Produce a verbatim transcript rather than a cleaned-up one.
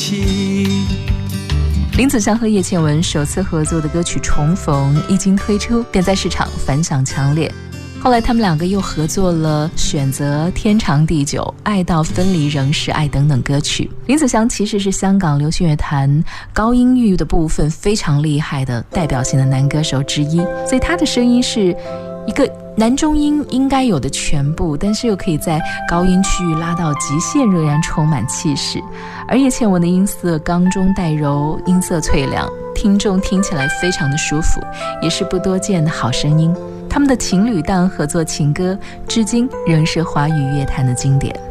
林子祥和叶倩文首次合作的歌曲《重逢》一经推出，便在市场反响强烈。后来他们两个又合作了《选择》《天长地久》《爱到分离仍是爱》等等歌曲。林子祥其实是香港流行乐坛高音域的部分非常厉害的代表性的男歌手之一，所以他的声音是一个男中音应该有的全部，但是又可以在高音区域拉到极限，仍然充满气势。而叶倩文的音色刚中带柔，音色脆亮，听众听起来非常的舒服，也是不多见的好声音。他们的情侣档合作情歌至今仍是华语乐坛的经典。